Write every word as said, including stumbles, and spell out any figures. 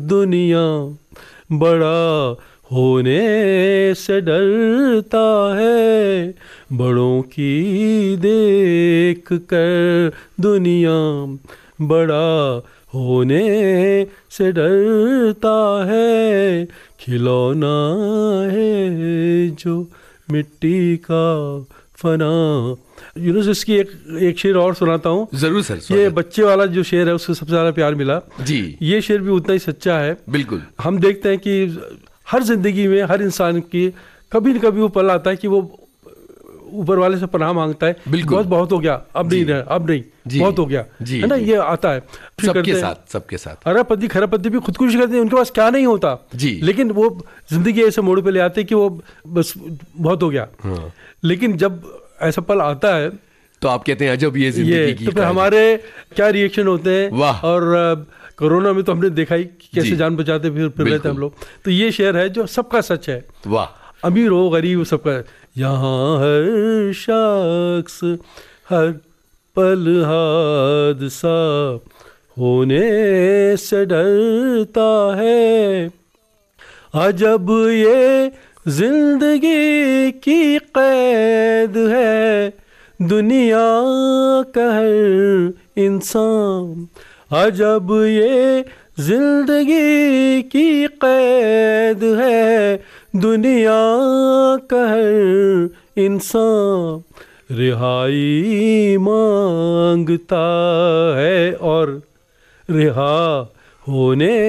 दुनिया बड़ा होने से डरता है, बड़ों की देख कर दुनिया बड़ा होने से डरता है, खिलौना है जो मिट्टी का फना। यूनुस इसकी एक एक शेर और सुनाता हूँ। जरूर सर। ये बच्चे वाला जो शेर है उसको सबसे ज्यादा प्यार मिला जी। ये शेर भी उतना ही सच्चा है। बिल्कुल। हम देखते हैं कि हर जिंदगी में हर इंसान की कभी न कभी वो पल आता है कि वो ऊपर वाले से पनाह मांगता है, बहुत बहुत हो गया, अब नहीं रहा, अब नहीं, बहुत हो गया, है ना। ये आता है सबके साथ, सबके साथ। अरबपति खरबपति भी खुदकुशी करते हैं, उनके पास क्या नहीं होता जी, लेकिन वो जिंदगी ऐसे मोड़ पे ले आते कि वो बस बहुत हो गया। हाँ। लेकिन जब ऐसा पल आता है तो आप कहते हैं अजब ये जिंदगी की, तो फिर हमारे क्या रिएक्शन होते हैं। वाह। और कोरोना में तो हमने देखा ही कैसे जान बचाते फिर फिर रहे थे हम लोग। तो ये शेर है जो सबका सच है। वाह। अमीर हो गरीब सबका, यहाँ हर शख्स हर पल हादसा होने से डरता है, अजब ये जिंदगी की कैद है, दुनिया का हर इंसान, अजब ये जिंदगी की कैद है, दुनिया का हर इंसान रिहाई मांगता है और रिहा होने